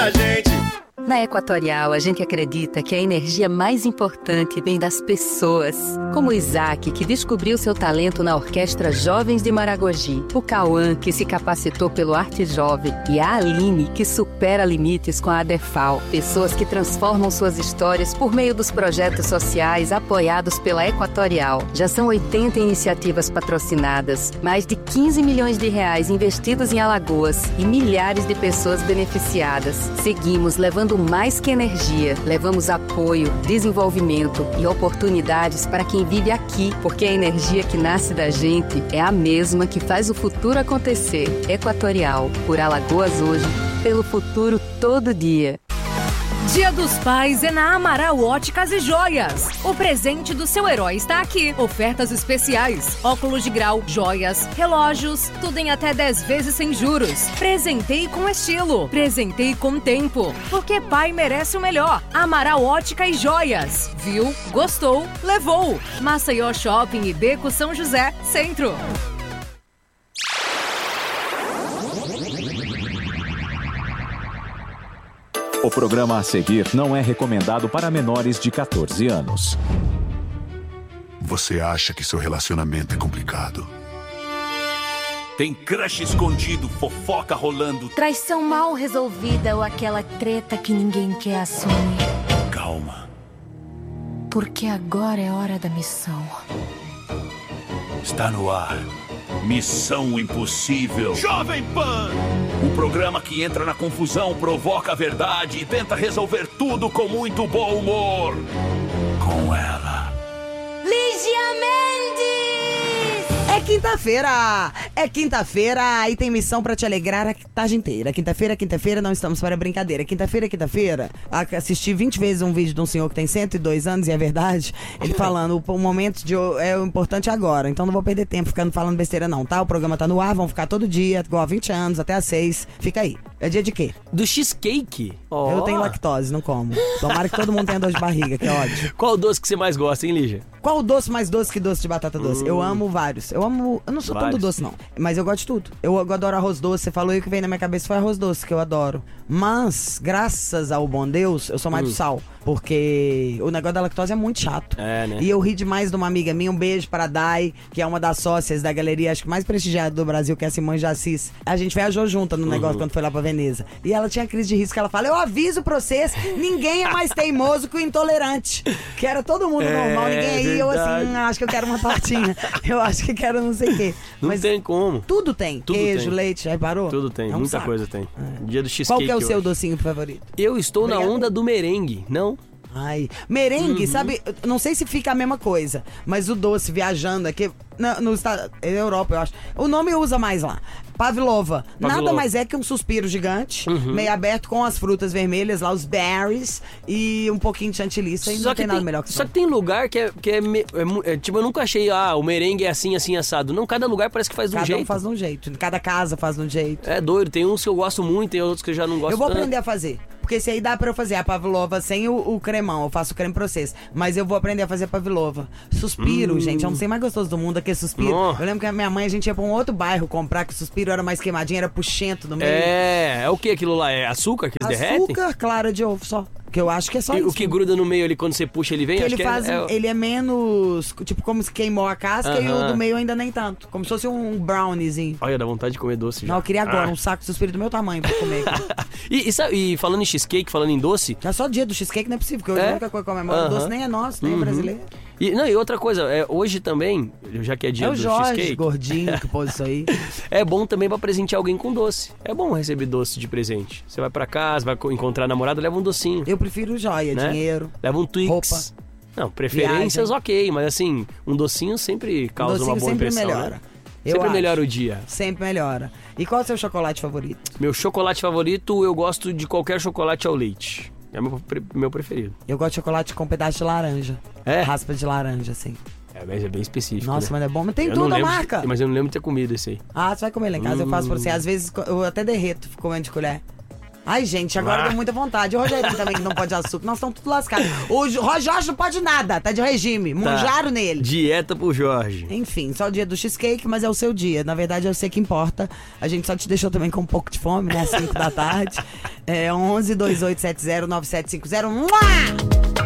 da gente. Na Equatorial, a gente acredita que a energia mais importante vem das pessoas. Como o Isaac, que descobriu seu talento na Orquestra Jovens de Maragogi. O Cauã, que se capacitou pelo Arte Jovem. E a Aline, que supera limites com a ADEFAL. Pessoas que transformam suas histórias por meio dos projetos sociais apoiados pela Equatorial. Já são 80 iniciativas patrocinadas, mais de 15 milhões de reais investidos em Alagoas e milhares de pessoas beneficiadas. Seguimos levando mais que energia, levamos apoio, desenvolvimento e oportunidades para quem vive aqui, porque a energia que nasce da gente é a mesma que faz o futuro acontecer. Equatorial, por Alagoas hoje, pelo futuro todo dia. Dia dos Pais é na Amaral Óticas e Joias. O presente do seu herói está aqui. Ofertas especiais, óculos de grau, joias, relógios, tudo em até 10 vezes sem juros. Presentei com estilo, presentei com tempo, porque pai merece o melhor. Amaral Ótica e Joias. Viu? Gostou? Levou. Maceió Shopping e Beco São José, Centro. O programa a seguir não é recomendado para menores de 14 anos. Você acha que seu relacionamento é complicado? Tem crush escondido, fofoca rolando. Traição mal resolvida ou aquela treta que ninguém quer assumir. Calma. Porque agora é hora da missão. Está no ar. Missão Impossível. Jovem Pan! Um programa que entra na confusão, provoca a verdade e tenta resolver tudo com muito bom humor. Com ela. Lígia Mendes! É quinta-feira e tem missão pra te alegrar a tarde inteira. Quinta-feira, não estamos para brincadeira. Quinta-feira, assisti 20 vezes um vídeo de um senhor que tem 102 anos, e é verdade, ele falando, o momento é o importante agora, então não vou perder tempo ficando falando besteira não, tá? O programa tá no ar, vão ficar todo dia, igual há 20 anos, até às 6, fica aí. É dia de quê? Do cheesecake. Oh. Eu tenho lactose, não como. Tomara que todo mundo tenha dor de barriga, que ódio. Qual o doce que você mais gosta, hein, Lígia? Qual o doce mais doce que doce de batata doce? Eu amo vários. Eu não sou tanto doce, não. Mas eu gosto de tudo. Eu adoro arroz doce. Você falou e o que veio na minha cabeça foi arroz doce, que eu adoro. Mas, graças ao bom Deus, eu sou mais do sal. Porque o negócio da lactose é muito chato. É, né? E eu ri demais de uma amiga minha, um beijo para a Dai, que é uma das sócias da galeria, acho que mais prestigiada do Brasil, que é a Simone de Assis. A gente viajou junto no negócio quando foi lá pra Veneza. E ela tinha crise de risco, que ela fala, eu aviso pra vocês, ninguém é mais teimoso que o intolerante. Que era todo mundo normal, ninguém aí, eu assim, acho que eu quero uma tortinha. Eu acho que quero não sei o quê. Não Mas tem como. tudo tem. Tudo Queijo, tem. Leite, aí parou? Tudo tem, É um muita saco. coisa tem. Dia do cheesecake. Qual que é o seu hoje. docinho favorito? Eu estou na onda do merengue, não? Ai, merengue, sabe? Não sei se fica a mesma coisa, mas o doce viajando aqui no estado, é Europa, eu acho. O nome usa mais lá. Pavlova. Nada mais é que um suspiro gigante, meio aberto com as frutas vermelhas lá, os berries e um pouquinho de chantilly. Isso aí não tem nada melhor que isso. Só que tem lugar que tipo, eu nunca achei, o merengue é assim, assim, assado. Não, cada lugar parece que faz de um jeito. Cada um faz de um jeito. Cada casa faz de um jeito. É doido, tem uns que eu gosto muito, tem outros que eu já não gosto Eu vou tanto. aprender a fazer. Porque esse aí dá pra eu fazer a pavlova sem o cremão. Eu faço o creme pra vocês. Mas eu vou aprender a fazer a pavlova. Suspiro, gente. É um sei mais gostoso do mundo, aquele suspiro. Eu lembro que a minha mãe, a gente ia pra um outro bairro comprar, que o suspiro era mais queimadinho, era puxento no meio. É o que aquilo lá? É açúcar que eles derretem? Açúcar, clara de ovo só. Que eu acho que é só isso. O que gruda no meio ali, quando você puxa, ele vem? Ele ele é menos, tipo, como se queimou a casca e o do meio ainda nem tanto. Como se fosse um browniezinho. Olha, dá vontade de comer doce já. Não, eu queria agora um saco de suspiro do meu tamanho pra comer. E falando em cheesecake, falando em doce... Já só dia do cheesecake não é possível, porque hoje a única coisa que comemora doce nem é nosso, nem é brasileiro. E outra coisa, hoje também, já que é dia do Jorge, cheesecake... gordinho, que pôs isso aí. É bom também pra presentear alguém com doce. É bom receber doce de presente. Você vai pra casa, vai encontrar namorado, leva um docinho. Eu prefiro joia, né? Dinheiro, leva um Twix. roupa. Não, preferências viagem. Ok, mas assim, um docinho sempre causa uma boa sempre impressão, melhora. né? Eu Sempre acho. melhora o dia. Sempre melhora. E qual é o seu chocolate favorito? Meu chocolate favorito, eu gosto de qualquer chocolate ao leite. É meu preferido. Eu gosto de chocolate com pedaço de laranja. É? Raspa de laranja, assim. Mas é bem específico. Nossa, né? mas é bom. Mas tem Eu tudo não a lembro marca. Mas eu não lembro de ter comido esse aí. Ah, você vai comer lá em casa, eu faço pra você. Às vezes eu até derreto comendo de colher. Ai, gente, agora deu muita vontade. O Rogerinho também que não pode açúcar. Nós estamos tudo lascados. O Jorge não pode nada, tá de regime. Munjaram nele. Dieta pro Jorge. Enfim, só o dia do cheesecake, mas é o seu dia. Na verdade, é você que importa. A gente só te deixou também com um pouco de fome, né? Às 5 da tarde. 11 2870 9750.